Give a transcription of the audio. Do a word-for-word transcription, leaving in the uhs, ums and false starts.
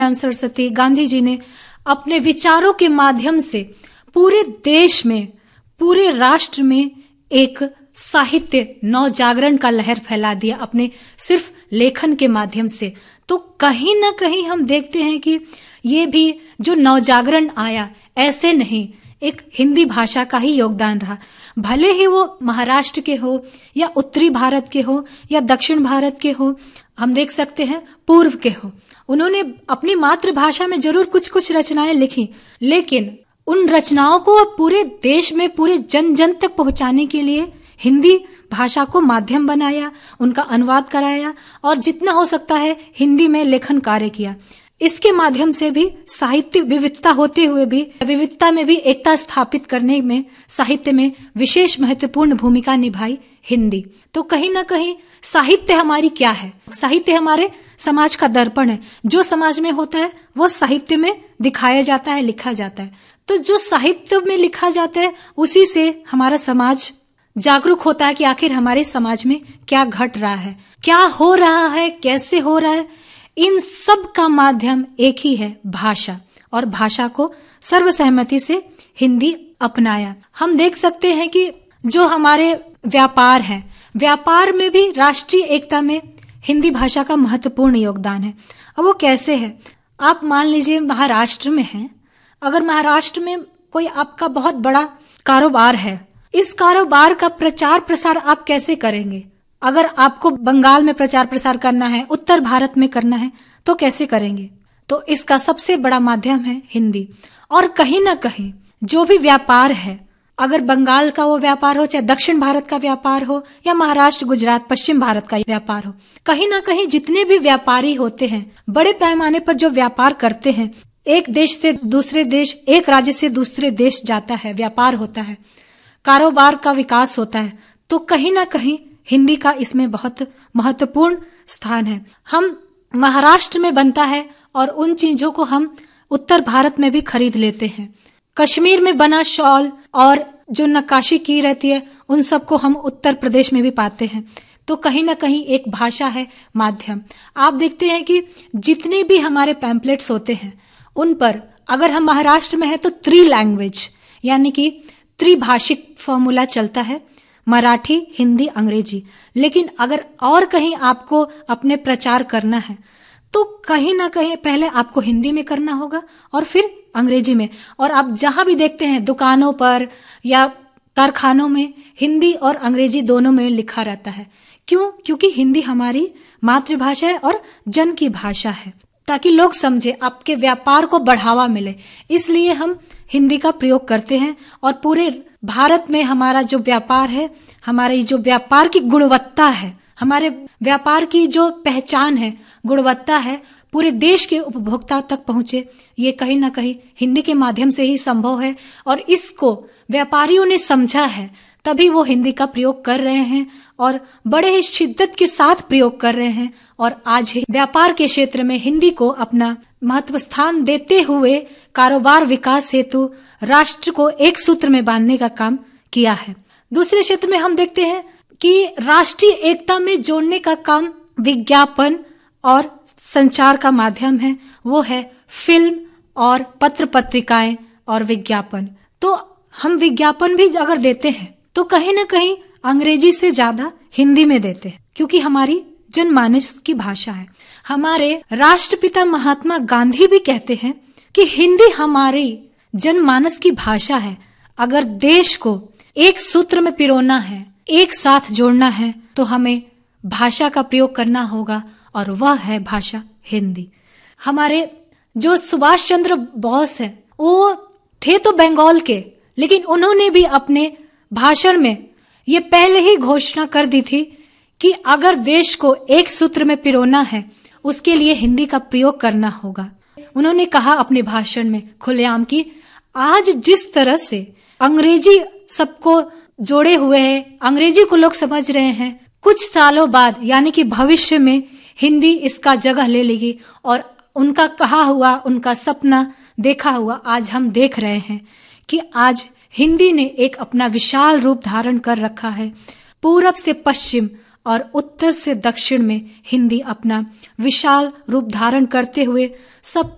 सरस्वती गांधी जी ने अपने विचारों के माध्यम से पूरे देश में, पूरे राष्ट्र में एक साहित्य नव जागरण का लहर फैला दिया अपने सिर्फ लेखन के माध्यम से। तो कहीं ना कहीं हम देखते हैं कि ये भी जो नव जागरण आया, ऐसे नहीं, एक हिंदी भाषा का ही योगदान रहा। भले ही वो महाराष्ट्र के हो या उत्तरी भारत के हो या दक्षिण भारत के हो, हम देख सकते हैं पूर्व के हो, उन्होंने अपनी मातृभाषा में जरूर कुछ कुछ रचनाएं लिखी, लेकिन उन रचनाओं को पूरे देश में पूरे जन जन तक पहुंचाने के लिए हिंदी भाषा को माध्यम बनाया, उनका अनुवाद कराया और जितना हो सकता है हिंदी में लेखन कार्य किया। इसके माध्यम से भी साहित्य विविधता होते हुए भी विविधता में भी एकता स्थापित करने में साहित्य में विशेष महत्वपूर्ण भूमिका निभाई हिंदी। तो कहीं ना कहीं साहित्य हमारी क्या है? साहित्य हमारे समाज का दर्पण है। जो समाज में होता है वो साहित्य में दिखाया जाता है, लिखा जाता है। तो जो साहित्य में लिखा जाता है उसी से हमारा समाज जागरूक होता है कि आखिर हमारे समाज में क्या घट रहा है, क्या हो रहा है, कैसे हो रहा है। इन सब का माध्यम एक ही है, भाषा, और भाषा को सर्वसहमति से हिंदी अपनाया। हम देख सकते हैं कि जो हमारे व्यापार है, व्यापार में भी राष्ट्रीय एकता में हिंदी भाषा का महत्वपूर्ण योगदान है। अब वो कैसे है? आप मान लीजिए महाराष्ट्र में हैं, अगर महाराष्ट्र में कोई आपका बहुत बड़ा कारोबार है, इस कारोबार का प्रचार प्रसार आप कैसे करेंगे? अगर आपको बंगाल में प्रचार प्रसार करना है, उत्तर भारत में करना है, तो कैसे करेंगे? तो इसका सबसे बड़ा माध्यम है हिंदी। और कहीं ना कहीं जो भी व्यापार है, अगर बंगाल का वो व्यापार हो, चाहे दक्षिण भारत का व्यापार हो या महाराष्ट्र, गुजरात, पश्चिम भारत का व्यापार हो, कहीं ना कहीं जितने भी व्यापारी होते हैं, बड़े पैमाने पर जो व्यापार करते हैं, एक देश से दूसरे देश, एक राज्य से दूसरे देश जाता है, व्यापार होता है, कारोबार का विकास होता है, तो कहीं ना कहीं हिंदी का इसमें बहुत महत्वपूर्ण स्थान है। हम महाराष्ट्र में बनता है और उन चीजों को हम उत्तर भारत में भी खरीद लेते हैं। कश्मीर में बना शॉल और जो नक्काशी की रहती है, उन सबको हम उत्तर प्रदेश में भी पाते हैं। तो कहीं ना कहीं एक भाषा है माध्यम। आप देखते हैं कि जितने भी हमारे पैम्पलेट्स होते हैं, उन पर अगर हम महाराष्ट्र में है तो त्रि लैंग्वेज यानी कि त्रिभाषिक फॉर्मूला चलता है, मराठी, हिंदी, अंग्रेजी। लेकिन अगर और कहीं आपको अपने प्रचार करना है तो कहीं ना कहीं पहले आपको हिंदी में करना होगा और फिर अंग्रेजी में। और आप जहां भी देखते हैं दुकानों पर या कारखानों में, हिंदी और अंग्रेजी दोनों में लिखा रहता है। क्यों? क्योंकि हिंदी हमारी मातृभाषा है और जन की भाषा है, ताकि लोग समझे, आपके व्यापार को बढ़ावा मिले। इसलिए हम हिंदी का प्रयोग करते हैं। और पूरे भारत में हमारा जो व्यापार है, हमारी जो व्यापार की गुणवत्ता है, हमारे व्यापार की जो पहचान है, गुणवत्ता है, पूरे देश के उपभोक्ता तक पहुंचे, ये कहीं ना कहीं हिंदी के माध्यम से ही संभव है। और इसको व्यापारियों ने समझा है, तभी वो हिंदी का प्रयोग कर रहे हैं और बड़े ही शिद्दत के साथ प्रयोग कर रहे हैं। और आज ही व्यापार के क्षेत्र में हिंदी को अपना महत्व स्थान देते हुए कारोबार विकास हेतु राष्ट्र को एक सूत्र में बांधने का काम किया है। दूसरे क्षेत्र में हम देखते हैं कि राष्ट्रीय एकता में जोड़ने का काम विज्ञापन और संचार का माध्यम है, वो है फिल्म और पत्र पत्रिकाएं और विज्ञापन। तो हम विज्ञापन भी अगर देते हैं तो कहीं ना कहीं अंग्रेजी से ज्यादा हिंदी में देते हैं, क्योंकि हमारी जनमानस की भाषा है। हमारे राष्ट्रपिता महात्मा गांधी भी कहते हैं कि हिंदी हमारी जनमानस की भाषा है। अगर देश को एक सूत्र में पिरोना है, एक साथ जोड़ना है, तो हमें भाषा का प्रयोग करना होगा, और वह है भाषा हिंदी। हमारे जो सुभाष चंद्र बोस है, वो थे तो बंगाल के, लेकिन उन्होंने भी अपने भाषण में ये पहले ही घोषणा कर दी थी कि अगर देश को एक सूत्र में पिरोना है, उसके लिए हिंदी का प्रयोग करना होगा। उन्होंने कहा अपने भाषण में खुलेआम कि आज जिस तरह से अंग्रेजी सबको जोड़े हुए है, अंग्रेजी को लोग समझ रहे हैं, कुछ सालों बाद यानी कि भविष्य में हिंदी इसका जगह ले लेगी। और उनका कहा हुआ, उनका सपना देखा हुआ आज हम देख रहे हैं कि आज हिंदी ने एक अपना विशाल रूप धारण कर रखा है। पूरब से पश्चिम और उत्तर से दक्षिण में हिंदी अपना विशाल रूप धारण करते हुए सब